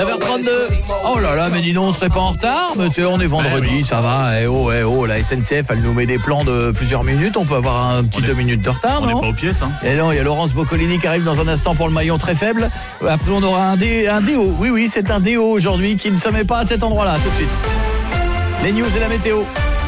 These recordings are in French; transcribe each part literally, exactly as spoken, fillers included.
neuf heures trente-deux. Oh là là, mais dis donc, on serait pas en retard? Mais tu sais, on est vendredi, ça va. Eh oh, eh oh, la S N C F, elle nous met des plans de plusieurs minutes. On peut avoir un petit deux minutes de retard, on non? On n'est pas aux pièces, hein. Et non, il y a Laurence Boccolini qui arrive dans un instant pour le maillon très faible. Après, on aura un, dé, un déo. Oui, oui, c'est un déo aujourd'hui qui ne se met pas à cet endroit-là, tout de suite. Les news et la météo.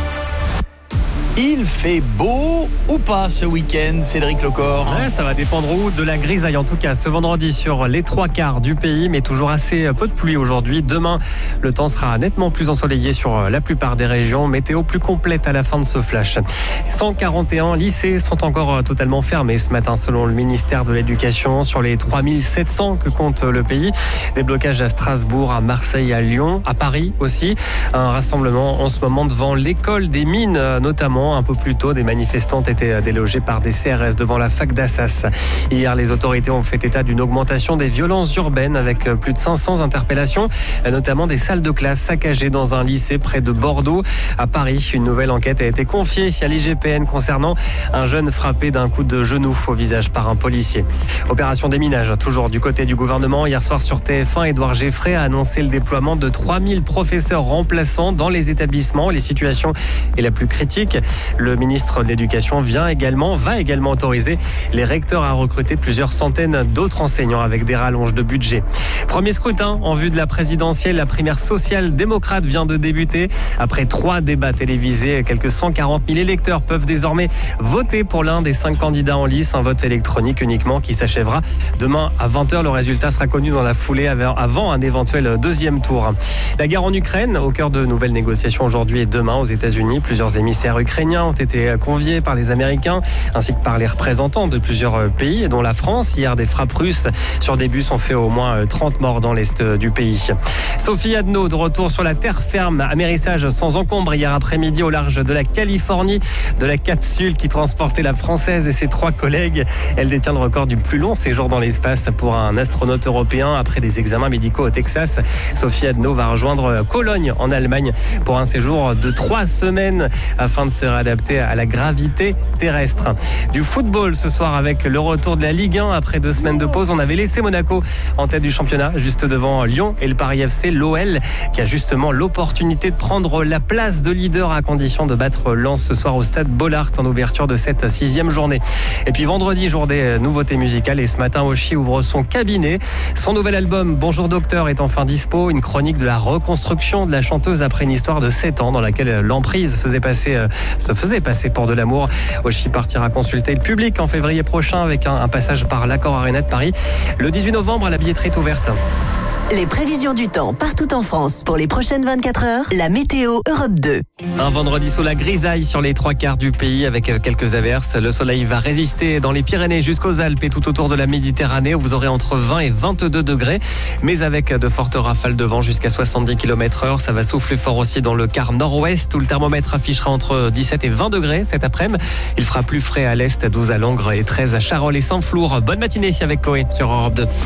Il fait beau ou pas ce week-end, Cédric Lecor? Ouais, ça va dépendre où de la grisaille en tout cas ce vendredi sur les trois quarts du pays, mais toujours assez peu de pluie aujourd'hui. Demain, le temps sera nettement plus ensoleillé sur la plupart des régions. Météo plus complète à la fin de ce flash. cent quarante et un lycées sont encore totalement fermés ce matin selon le ministère de l'Éducation sur les trois mille sept cents que compte le pays. Des blocages à Strasbourg, à Marseille, à Lyon, à Paris aussi. Un rassemblement en ce moment devant l'école des mines notamment. Un peu plus tôt, des manifestants étaient délogés par des C R S devant la fac d'Assas. Hier, les autorités ont fait état d'une augmentation des violences urbaines avec plus de cinq cents interpellations, notamment des salles de classe saccagées dans un lycée près de Bordeaux. À Paris, une nouvelle enquête a été confiée à l'I G P N concernant un jeune frappé d'un coup de genou au visage par un policier. Opération déminage, toujours du côté du gouvernement. Hier soir sur T F un, Édouard Geffray a annoncé le déploiement de trois mille professeurs remplaçants dans les établissements. Les situations est la plus critique. Le ministre de l'Éducation vient également, va également autoriser les recteurs à recruter plusieurs centaines d'autres enseignants avec des rallonges de budget. Premier scrutin en vue de la présidentielle. La primaire social-démocrate vient de débuter. Après trois débats télévisés, quelques cent quarante mille électeurs peuvent désormais voter pour l'un des cinq candidats en lice. Un vote électronique uniquement qui s'achèvera demain à vingt heures. Le résultat sera connu dans la foulée avant un éventuel deuxième tour. La guerre en Ukraine, au cœur de nouvelles négociations aujourd'hui et demain aux États-Unis. Plusieurs émissaires ukrainiens ont été conviés par les Américains ainsi que par les représentants de plusieurs pays dont la France. Hier, des frappes russes sur des bus ont fait au moins trente morts dans l'est du pays. Sophie Adno de retour sur la terre ferme. Amérissage sans encombre hier après-midi au large de la Californie de la capsule qui transportait la Française et ses trois collègues. Elle détient le record du plus long séjour dans l'espace pour un astronaute européen après des examens médicaux au Texas. Sophie Adno va rejoindre Cologne en Allemagne pour un séjour de trois semaines afin de se adapté à la gravité terrestre. Du football ce soir avec le retour de la Ligue un après deux semaines de pause. On avait laissé Monaco en tête du championnat juste devant Lyon et le Paris F C. L'O L qui a justement l'opportunité de prendre la place de leader à condition de battre Lens ce soir au stade Bollaert en ouverture de cette sixième journée. Et puis vendredi, jour des nouveautés musicales et ce matin Oshi ouvre son cabinet. Son nouvel album Bonjour Docteur est enfin dispo. Une chronique de la reconstruction de la chanteuse après une histoire de sept ans dans laquelle l'emprise faisait passer se faisait passer pour de l'amour. Oshi partira consulter le public en février prochain avec un, un passage par l'Accor Arena de Paris. Le dix-huit novembre, la billetterie est ouverte. Les prévisions du temps partout en France pour les prochaines vingt-quatre heures. La météo Europe deux. Un vendredi sous la grisaille sur les trois quarts du pays avec quelques averses. Le soleil va résister dans les Pyrénées jusqu'aux Alpes et tout autour de la Méditerranée où vous aurez entre vingt et vingt-deux degrés. Mais avec de fortes rafales de vent jusqu'à soixante-dix kilomètres heure. Ça va souffler fort aussi dans le quart nord-ouest où le thermomètre affichera entre dix-sept et vingt degrés cet après-midi. Il fera plus frais à l'est, douze à Langres et treize à Charolles et Saint-Flour. Bonne matinée avec Chloé sur Europe deux.